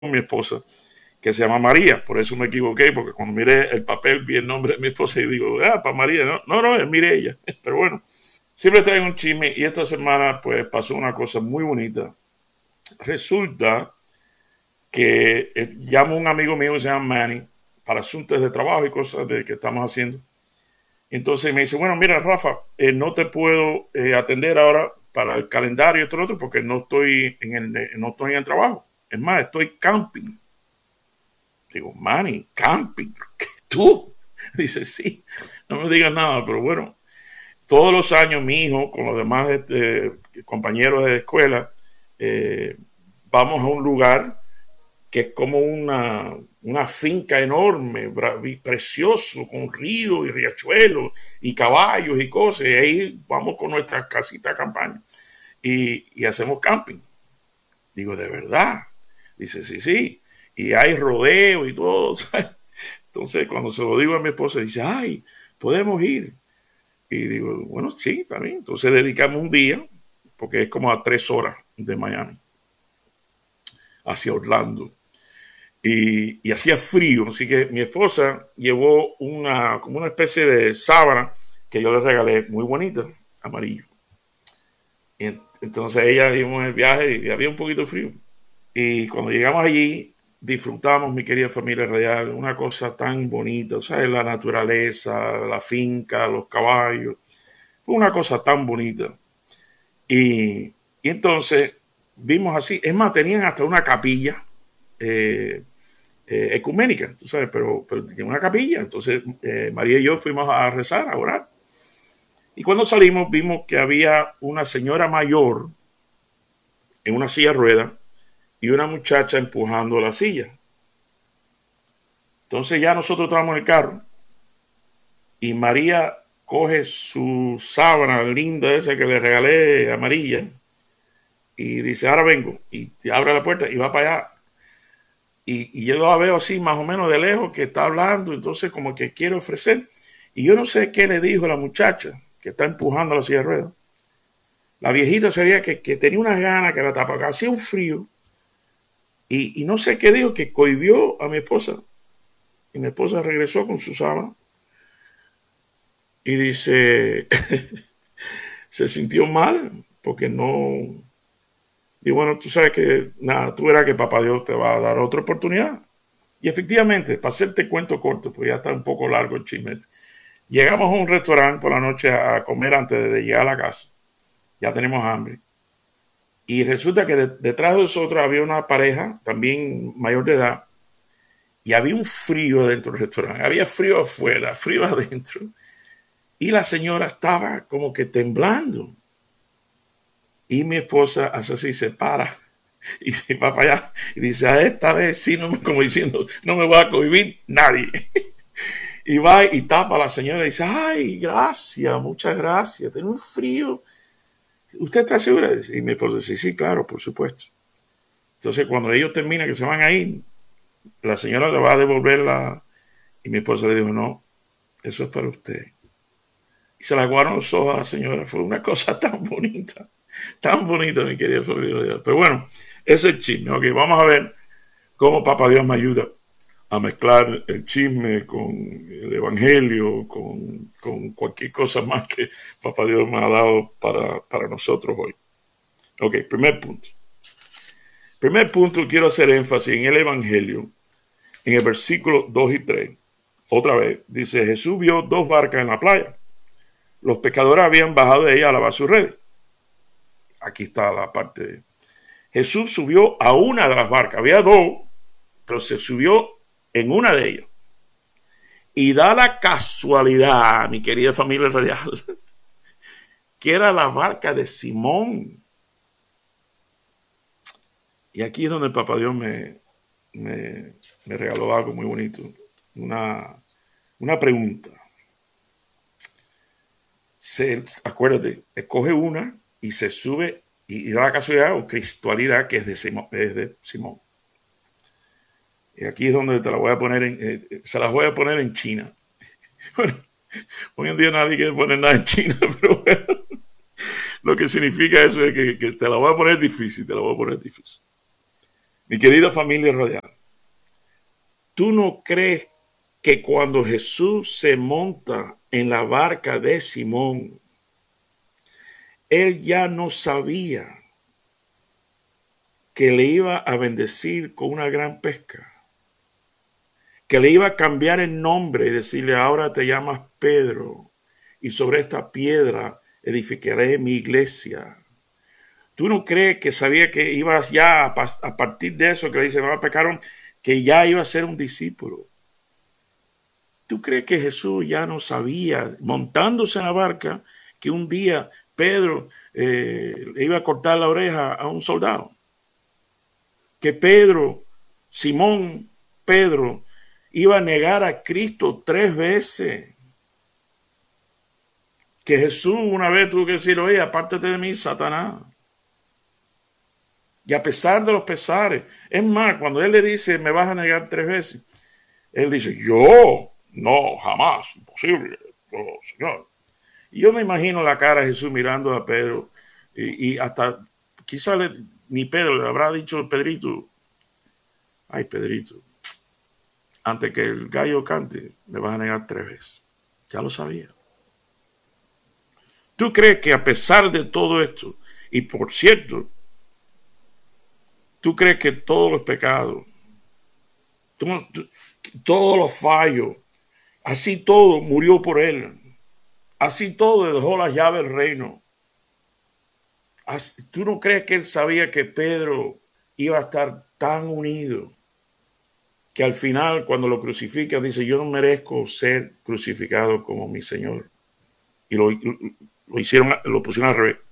mi esposa, que se llama María. Por eso me equivoqué, porque cuando miré el papel vi el nombre de mi esposa y digo, para María. No, es Mireya. Pero bueno, siempre traigo un chisme y esta semana pues pasó una cosa muy bonita. Resulta que llamo a un amigo mío que se llama Manny para asuntos de trabajo y cosas de que estamos haciendo. Entonces me dice, bueno, mira, Rafa, no te puedo atender ahora para el calendario y todo lo otro porque no estoy en el trabajo. Es más, estoy camping. Digo, Manny, camping, ¿tú? Dice, sí, no me digas nada, pero bueno, todos los años mi hijo con los demás compañeros de escuela eh, vamos a un lugar que es como una finca enorme, precioso, con río y riachuelos y caballos y cosas. Y ahí vamos con nuestra casita de campaña y hacemos camping. Digo, ¿de verdad? Dice, sí, sí. Y hay rodeo y todo. ¿Sabes? Entonces, cuando se lo digo a mi esposa, dice, ay, podemos ir. Y digo, bueno, sí, también. Entonces dedicamos un día, porque es como a 3 horas de Miami, hacia Orlando. Y hacía frío, así que mi esposa llevó como una especie de sábana que yo le regalé, muy bonita, amarillo. Y entonces ella dimos el viaje y había un poquito de frío. Y cuando llegamos allí, disfrutamos, mi querida familia radial, una cosa tan bonita, ¿sabes? La naturaleza, la finca, los caballos. Fue una cosa tan bonita. Y entonces vimos así, es más, tenían hasta una capilla eh, ecuménica, tú sabes, pero tiene una capilla. Entonces María y yo fuimos a rezar, a orar. Y cuando salimos vimos que había una señora mayor en una silla de ruedas y una muchacha empujando la silla. Entonces ya nosotros estábamos en el carro y María coge su sábana linda esa que le regalé amarilla y dice, ahora vengo. Y te abre la puerta y va para allá. Y yo la veo así más o menos de lejos que está hablando, entonces como que quiere ofrecer. Y yo no sé qué le dijo la muchacha que está empujando la silla de ruedas. La viejita se veía que tenía unas ganas que la tapaba, hacía un frío. Y no sé qué dijo, que cohibió a mi esposa. Y mi esposa regresó con su sábana y dice, se sintió mal porque no. Y bueno, tú sabes que, nada, tú verás que papá Dios te va a dar otra oportunidad. Y efectivamente, para hacerte cuento corto, pues ya está un poco largo el chisme. Llegamos a un restaurante por la noche a comer antes de llegar a la casa. Ya tenemos hambre. Y resulta que detrás de nosotros había una pareja, también mayor de edad, y había un frío dentro del restaurante. Había frío afuera, frío adentro. Y la señora estaba como que temblando. Y mi esposa hace así, se para y se va para allá y dice, a esta vez sí, no me, como diciendo, no me va a cohibir nadie. Y va y tapa a la señora y dice, ay, gracias, muchas gracias, tengo un frío. ¿Usted está segura? Y mi esposa dice, sí, claro, por supuesto. Entonces cuando ellos terminan, que se van a ir, la señora le va a devolver y mi esposa le dijo, no, eso es para usted. Y se la guardaron los ojos a la señora. Fue una cosa tan bonita, mi querida familia. Pero bueno, ese es el chisme. Ok, vamos a ver cómo Papá Dios me ayuda a mezclar el chisme con el evangelio, con cualquier cosa más que Papá Dios me ha dado para nosotros hoy. Ok, primer punto. Primer punto, quiero hacer énfasis en el evangelio, en el versículo 2 y 3. Otra vez, dice, Jesús vio dos barcas en la playa. Los pescadores habían bajado de ella a lavar sus redes. Aquí está la parte. Jesús subió a una de las barcas. Había dos, pero se subió en una de ellas. Y da la casualidad, mi querida familia radial, que era la barca de Simón. Y aquí es donde el Papá Dios me regaló algo muy bonito. Una pregunta. Acuérdate, escoge una y se sube y da la casualidad o cristualidad que es de Simón. Y aquí es donde te la voy a poner se las voy a poner en China. Bueno, hoy en día nadie quiere poner nada en China, pero bueno, lo que significa eso es que te la voy a poner difícil, te la voy a poner difícil. Mi querida familia radial, ¿tú no crees que cuando Jesús se monta en la barca de Simón, él ya no sabía que le iba a bendecir con una gran pesca, que le iba a cambiar el nombre y decirle, ahora te llamas Pedro, y sobre esta piedra edificaré mi iglesia? ¿Tú no crees que sabía que iba ya a partir de eso que le dice, pecaron, que ya iba a ser un discípulo? ¿Tú crees que Jesús ya no sabía, montándose en la barca, que un día Pedro le iba a cortar la oreja a un soldado? Que Simón Pedro, iba a negar a Cristo 3 veces. Que Jesús una vez tuvo que decir, oye, apártate de mí, Satanás. Y a pesar de los pesares, es más, cuando él le dice, me vas a negar 3 veces, él dice, yo, no, jamás, imposible, oh, Señor. Y yo me imagino la cara de Jesús mirando a Pedro, y hasta quizá ni Pedro le habrá dicho, Pedrito, ay, Pedrito, antes que el gallo cante, me vas a negar 3 veces. Ya lo sabía. ¿Tú crees que a pesar de todo esto, y por cierto, tú crees que todos los pecados, todos los fallos, así todo murió por él, así todo le dejó las llaves del reino? ¿Tú no crees que él sabía que Pedro iba a estar tan unido que al final cuando lo crucifica dice, yo no merezco ser crucificado como mi Señor? Y lo pusieron al revés.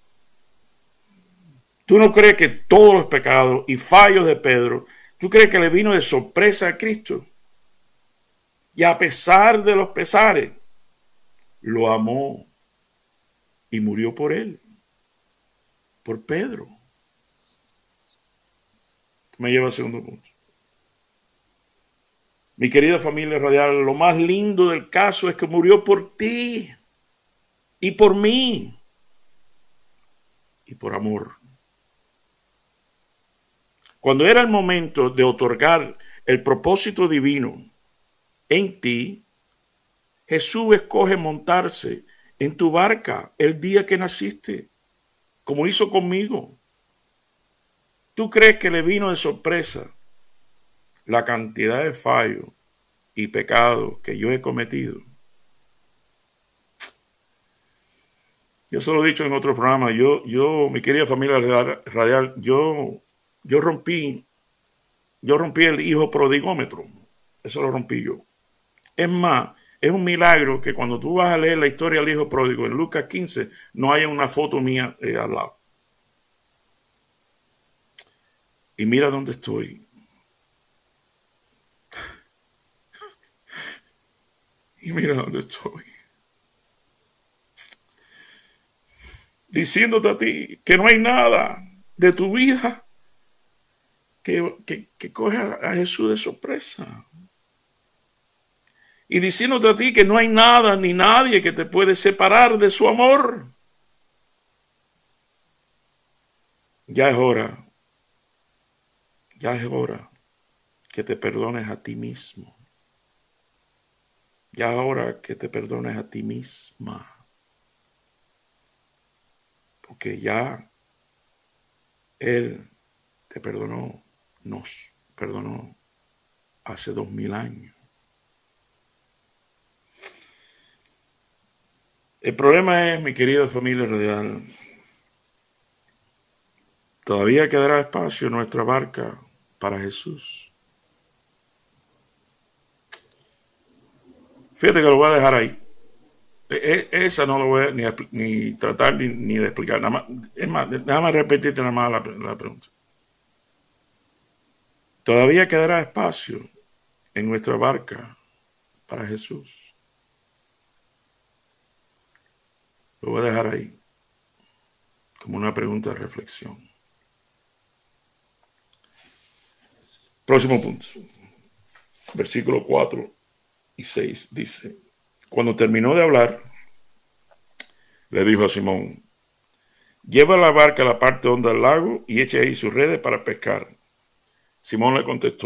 ¿Tú no crees que todos los pecados y fallos de Pedro, tú crees que le vino de sorpresa a Cristo? Y a pesar de los pesares, lo amó y murió por él, por Pedro. Me lleva al segundo punto. Mi querida familia radial, lo más lindo del caso es que murió por ti y por mí y por amor. Cuando era el momento de otorgar el propósito divino en ti, Jesús escoge montarse en tu barca el día que naciste, como hizo conmigo. ¿Tú crees que le vino de sorpresa la cantidad de fallos y pecados que yo he cometido? Yo se lo he dicho en otro programa. Mi querida familia radial, yo rompí el hijo prodigómetro. Eso lo rompí yo. Es más, es un milagro que cuando tú vas a leer la historia del hijo pródigo en Lucas 15, no haya una foto mía al lado. Y mira dónde estoy. Y mira dónde estoy. Diciéndote a ti que no hay nada de tu vida que coge a Jesús de sorpresa. Y diciéndote a ti que no hay nada ni nadie que te puede separar de su amor. Ya es hora que te perdones a ti mismo. Ya es hora que te perdones a ti misma. Porque ya Él te perdonó, nos perdonó hace 2000 años. El problema es, mi querida familia radial, todavía quedará espacio en nuestra barca para Jesús. Fíjate que lo voy a dejar ahí. Esa no lo voy a ni tratar ni de explicar. Nada más, es más, déjame repetirte nada más la pregunta. Todavía quedará espacio en nuestra barca para Jesús. Lo voy a dejar ahí como una pregunta de reflexión. Próximo punto. Versículo 4 y 6 dice, cuando terminó de hablar, le dijo a Simón, lleva la barca a la parte honda del lago y eche ahí sus redes para pescar. Simón le contestó: